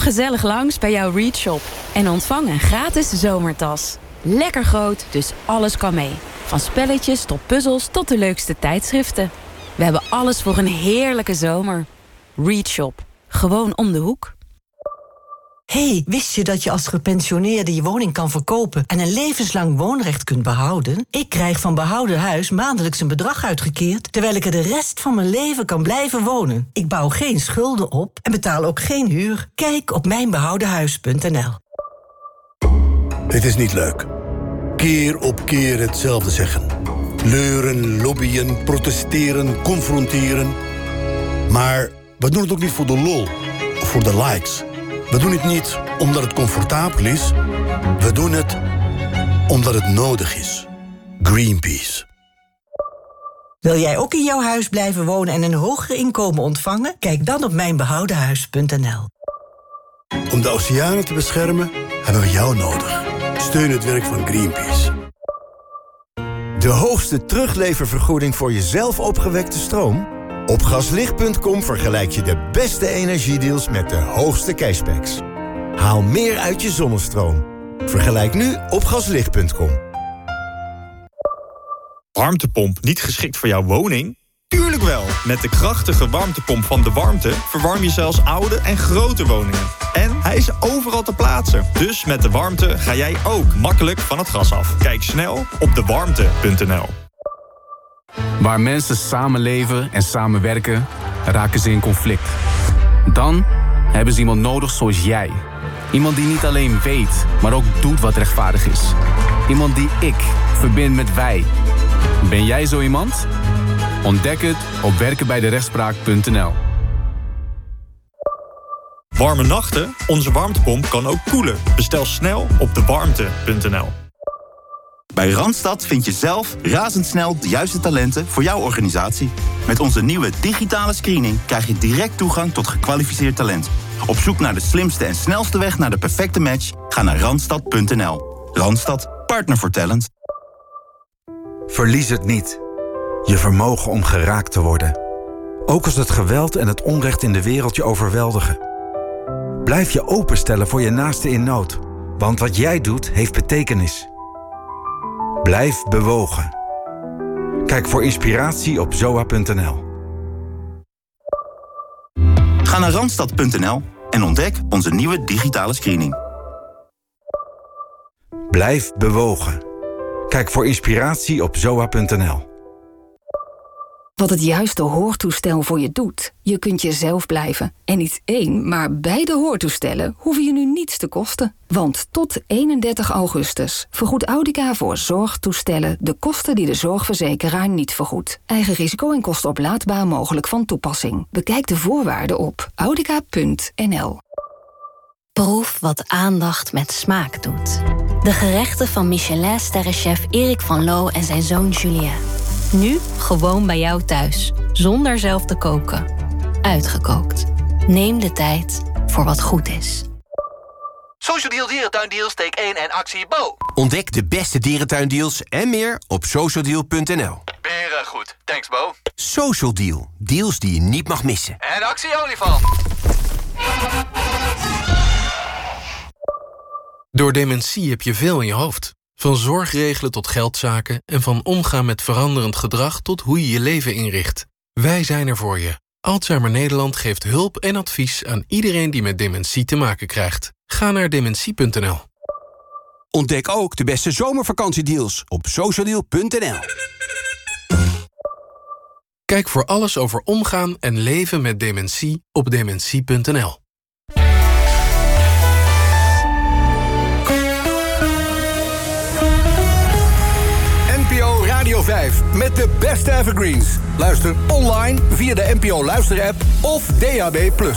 gezellig langs bij jouw Readshop en ontvang een gratis zomertas. Lekker groot, dus alles kan mee. Van spelletjes tot puzzels tot de leukste tijdschriften. We hebben alles voor een heerlijke zomer. Readshop. Gewoon om de hoek. Hey, wist je dat je als gepensioneerde je woning kan verkopen en een levenslang woonrecht kunt behouden? Ik krijg van Behouden Huis maandelijks een bedrag uitgekeerd, terwijl ik er de rest van mijn leven kan blijven wonen. Ik bouw geen schulden op en betaal ook geen huur. Kijk op mijnbehoudenhuis.nl. Het is niet leuk. Keer op keer hetzelfde zeggen. Leuren, lobbyen, protesteren, confronteren. Maar we doen het ook niet voor de lol of voor de likes. We doen het niet omdat het comfortabel is. We doen het omdat het nodig is. Greenpeace. Wil jij ook in jouw huis blijven wonen en een hoger inkomen ontvangen? Kijk dan op mijnbehoudenhuis.nl. Om de oceanen te beschermen hebben we jou nodig. Steun het werk van Greenpeace. De hoogste terugleververgoeding voor je zelf opgewekte stroom? Op gaslicht.com vergelijk je de beste energiedeals met de hoogste cashbacks. Haal meer uit je zonnestroom. Vergelijk nu op gaslicht.com. Warmtepomp niet geschikt voor jouw woning? Tuurlijk wel! Met de krachtige warmtepomp van De Warmte verwarm je zelfs oude en grote woningen. En hij is overal te plaatsen. Dus met De Warmte ga jij ook makkelijk van het gas af. Kijk snel op dewarmte.nl. Waar mensen samenleven en samenwerken, raken ze in conflict. Dan hebben ze iemand nodig zoals jij. Iemand die niet alleen weet, maar ook doet wat rechtvaardig is. Iemand die ik verbind met wij. Ben jij zo iemand? Ontdek het op werkenbijderechtspraak.nl. Warme nachten? Onze warmtepomp kan ook koelen. Bestel snel op dewarmte.nl. Bij Randstad vind je zelf razendsnel de juiste talenten voor jouw organisatie. Met onze nieuwe digitale screening krijg je direct toegang tot gekwalificeerd talent. Op zoek naar de slimste en snelste weg naar de perfecte match? Ga naar Randstad.nl. Randstad, partner voor talent. Verlies het niet. Je vermogen om geraakt te worden. Ook als het geweld en het onrecht in de wereld je overweldigen. Blijf je openstellen voor je naaste in nood. Want wat jij doet, heeft betekenis. Blijf bewogen. Kijk voor inspiratie op zoa.nl. Ga naar Randstad.nl en ontdek onze nieuwe digitale screening. Blijf bewogen. Kijk voor inspiratie op zoa.nl. Wat het juiste hoortoestel voor je doet. Je kunt jezelf blijven. En niet één, maar beide hoortoestellen hoeven je nu niets te kosten. Want tot 31 augustus vergoedt Audica voor zorgtoestellen de kosten die de zorgverzekeraar niet vergoedt. Eigen risico en kosten oplaadbaar mogelijk van toepassing. Bekijk de voorwaarden op audica.nl. Proef wat aandacht met smaak doet. De gerechten van Michelin-sterrenchef Erik van Loo en zijn zoon Julien. Nu gewoon bij jou thuis, zonder zelf te koken. Uitgekookt. Neem de tijd voor wat goed is. Social Deal Dierentuindeals, take 1 en actie Bo. Ontdek de beste dierentuindeals en meer op socialdeal.nl. Beren goed, thanks Bo. Social Deal, deals die je niet mag missen. En actie olifant. Door dementie heb je veel in je hoofd. Van zorgregelen tot geldzaken en van omgaan met veranderend gedrag tot hoe je je leven inricht. Wij zijn er voor je. Alzheimer Nederland geeft hulp en advies aan iedereen die met dementie te maken krijgt. Ga naar dementie.nl. Ontdek ook de beste zomervakantiedeals op socialdeal.nl. Kijk voor alles over omgaan en leven met dementie op dementie.nl. NPO Radio 5 met de beste evergreens. Luister online via de NPO Luister-app of DAB+.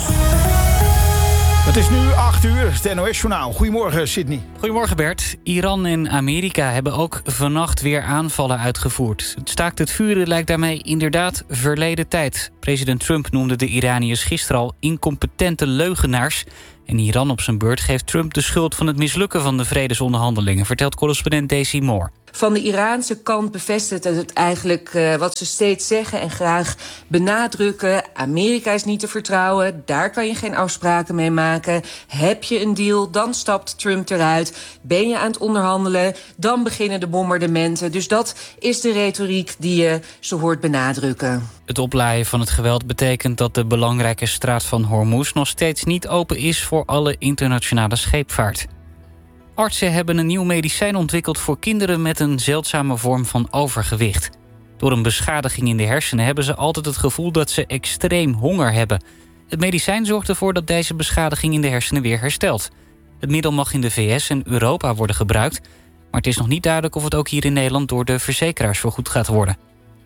Het is nu 8 uur, het NOS-journaal. Goedemorgen, Sydney. Goedemorgen, Bert. Iran en Amerika hebben ook vannacht weer aanvallen uitgevoerd. Het staakt het vuren lijkt daarmee inderdaad verleden tijd. President Trump noemde de Iraniërs gisteren al incompetente leugenaars. En Iran op zijn beurt geeft Trump de schuld van het mislukken van de vredesonderhandelingen, vertelt correspondent Daisy Moore. Van de Iraanse kant bevestigt het eigenlijk wat ze steeds zeggen en graag benadrukken. Amerika is niet te vertrouwen, daar kan je geen afspraken mee maken. Heb je een deal, dan stapt Trump eruit. Ben je aan het onderhandelen, dan beginnen de bombardementen. Dus dat is de retoriek die je zo hoort benadrukken. Het oplaaien van het geweld betekent dat de belangrijke straat van Hormuz nog steeds niet open is voor alle internationale scheepvaart. Artsen hebben een nieuw medicijn ontwikkeld voor kinderen met een zeldzame vorm van overgewicht. Door een beschadiging in de hersenen hebben ze altijd het gevoel dat ze extreem honger hebben. Het medicijn zorgt ervoor dat deze beschadiging in de hersenen weer herstelt. Het middel mag in de VS en Europa worden gebruikt, maar het is nog niet duidelijk of het ook hier in Nederland door de verzekeraars vergoed gaat worden.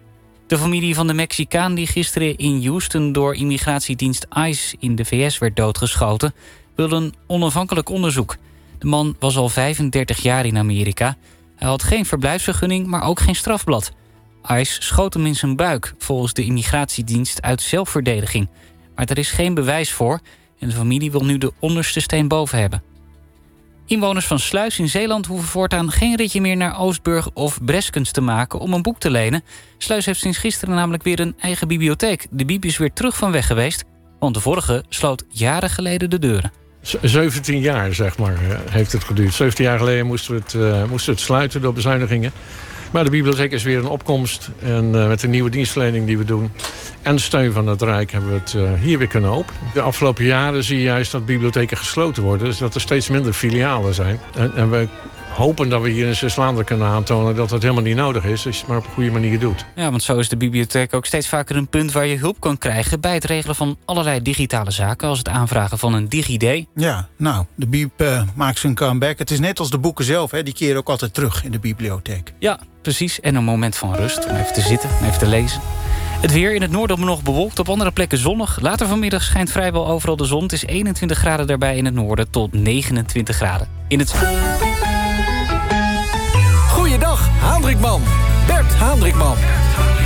De familie van de Mexicaan die gisteren in Houston door immigratiedienst ICE in de VS werd doodgeschoten, wil een onafhankelijk onderzoek. De man was al 35 jaar in Amerika. Hij had geen verblijfsvergunning, maar ook geen strafblad. ICE schoot hem in zijn buik, volgens de immigratiedienst uit zelfverdediging. Maar er is geen bewijs voor en de familie wil nu de onderste steen boven hebben. Inwoners van Sluis in Zeeland hoeven voortaan geen ritje meer naar Oostburg of Breskens te maken om een boek te lenen. Sluis heeft sinds gisteren namelijk weer een eigen bibliotheek. De Bib is weer terug van weg geweest, want de vorige sloot jaren geleden de deuren. 17 jaar, zeg maar, heeft het geduurd. 17 jaar geleden moesten we het sluiten door bezuinigingen. Maar de bibliotheek is weer in opkomst. En met de nieuwe dienstverlening die we doen en steun van het Rijk hebben we het hier weer kunnen openen. De afgelopen jaren zie je juist dat bibliotheken gesloten worden. Dus dat er steeds minder filialen zijn. En we hopen dat we hier in Zeeuws-Vlaanderen kunnen aantonen dat het helemaal niet nodig is, als je het maar op een goede manier doet. Ja, want zo is de bibliotheek ook steeds vaker een punt waar je hulp kan krijgen bij het regelen van allerlei digitale zaken, als het aanvragen van een DigiD. Ja, nou, de Bib maakt zijn comeback. Het is net als de boeken zelf, hè, die keren ook altijd terug in de bibliotheek. Ja, precies. En een moment van rust om even te zitten, om even te lezen. Het weer in het noorden nog bewolkt, op andere plekken zonnig. Later vanmiddag schijnt vrijwel overal de zon. Het is 21 graden daarbij in het noorden tot 29 graden in het zuiden. Goeiedag, Haandrikman. Bert Haandrikman.